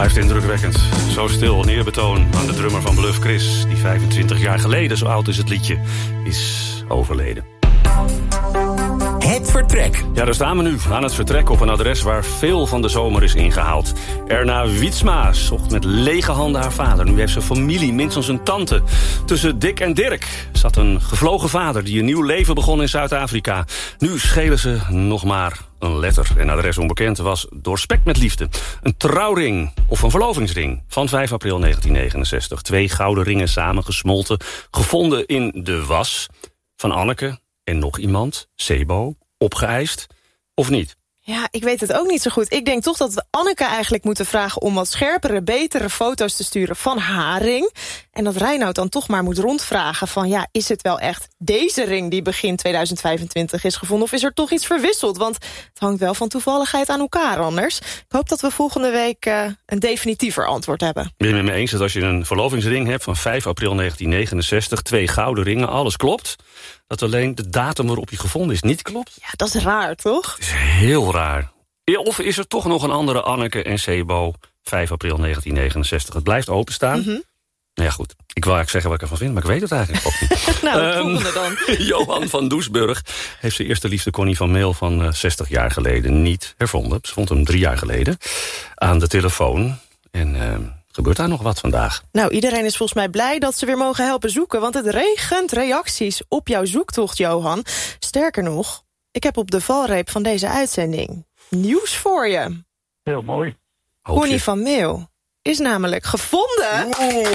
Blijft indrukwekkend. Zo stil, een eerbetoon aan de drummer van Bluff, Chris, die 25 jaar geleden, zo oud is het liedje, is overleden. Het vertrek. Ja, daar staan we nu, aan het vertrek op een adres waar veel van de zomer is ingehaald. Erna Wietsma zocht met lege handen haar vader. Nu heeft ze familie, minstens een tante. Tussen Dick en Dirk zat een gevlogen vader die een nieuw leven begon in Zuid-Afrika. Nu schelen ze nog maar een letter. En adres onbekend was doorspekt met liefde. Een trouwring of een verlovingsring van 5 april 1969. 2 gouden ringen samengesmolten, gevonden in de was van Anneke en nog iemand, Sebo, opgeëist of niet? Ja, ik weet het ook niet zo goed. Ik denk toch dat we Anneke eigenlijk moeten vragen om wat scherpere, betere foto's te sturen van haar ring. En dat Reinoud dan toch maar moet rondvragen van ja, is het wel echt deze ring die begin 2025 is gevonden? Of is er toch iets verwisseld? Want het hangt wel van toevalligheid aan elkaar anders. Ik hoop dat we volgende week een definitiever antwoord hebben. Ben je het met me eens dat als je een verlovingsring hebt van 5 april 1969, 2 gouden ringen, alles klopt, dat alleen de datum waarop die gevonden is niet klopt? Ja, dat is raar, toch? Het is heel raar. Of is er toch nog een andere Anneke en Sebo, 5 april 1969? Het blijft openstaan. Nou ja, goed. Ik wil eigenlijk zeggen wat ik ervan vind, maar ik weet het eigenlijk ook niet. Nou, het volgende dan. Johan van Doesburg heeft zijn eerste liefde Connie van Meel van 60 jaar geleden niet hervonden. Ze vond hem 3 jaar geleden aan de telefoon. En gebeurt daar nog wat vandaag? Nou, iedereen is volgens mij blij dat ze weer mogen helpen zoeken, want het regent reacties op jouw zoektocht, Johan. Sterker nog, ik heb op de valreep van deze uitzending nieuws voor je. Heel mooi. Connie van Meel is namelijk gevonden.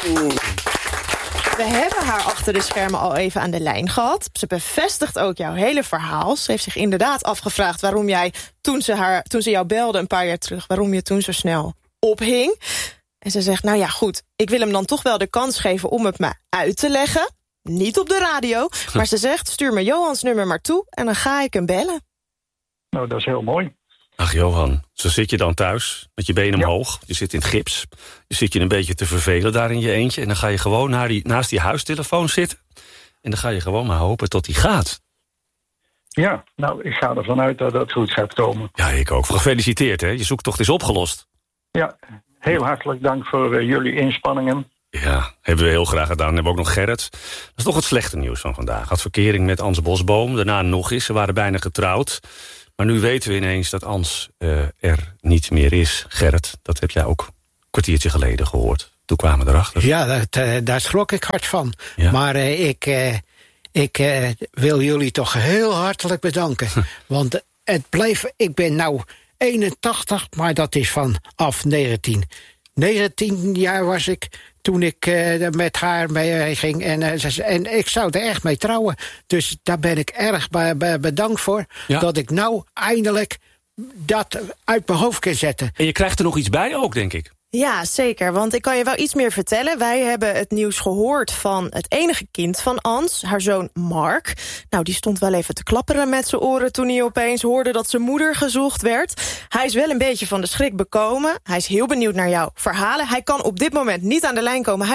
We hebben haar achter de schermen al even aan de lijn gehad. Ze bevestigt ook jouw hele verhaal. Ze heeft zich inderdaad afgevraagd waarom jij, toen ze jou belde een paar jaar terug, waarom je toen zo snel ophing. En ze zegt, nou ja, goed, ik wil hem dan toch wel de kans geven om het me uit te leggen. Niet op de radio, maar ze zegt, stuur me Johans nummer maar toe en dan ga ik hem bellen. Nou, dat is heel mooi. Ach Johan, zo zit je dan thuis met je benen omhoog. Je zit in het gips. Je zit je een beetje te vervelen daar in je eentje. En dan ga je gewoon naast die huistelefoon zitten. En dan ga je gewoon maar hopen tot die gaat. Ja, nou, ik ga ervan uit dat het goed gaat komen. Ja, ik ook. Gefeliciteerd, hè. Je zoektocht is opgelost. Ja, heel hartelijk dank voor jullie inspanningen. Ja, hebben we heel graag gedaan. Dan hebben we ook nog Gerrit. Dat is toch het slechte nieuws van vandaag. Had verkering met Ans Bosboom. Daarna nog eens. Ze waren bijna getrouwd. Maar nu weten we ineens dat Ans er niet meer is. Gerrit, dat heb jij ook een kwartiertje geleden gehoord. Toen kwamen we erachter. Ja, daar schrok ik hard van. Ja. Maar ik wil jullie toch heel hartelijk bedanken. Want het bleef, ik ben nou 81, maar dat is vanaf 19 jaar was ik toen ik met haar mee ging. En ik zou er echt mee trouwen. Dus daar ben ik erg bedankt voor. Ja. Dat ik nou eindelijk dat uit mijn hoofd kan zetten. En je krijgt er nog iets bij ook, denk ik. Ja, zeker, want ik kan je wel iets meer vertellen. Wij hebben het nieuws gehoord van het enige kind van Ans, haar zoon Mark. Nou, die stond wel even te klapperen met zijn oren toen hij opeens hoorde dat zijn moeder gezocht werd. Hij is wel een beetje van de schrik bekomen. Hij is heel benieuwd naar jouw verhalen. Hij kan op dit moment niet aan de lijn komen.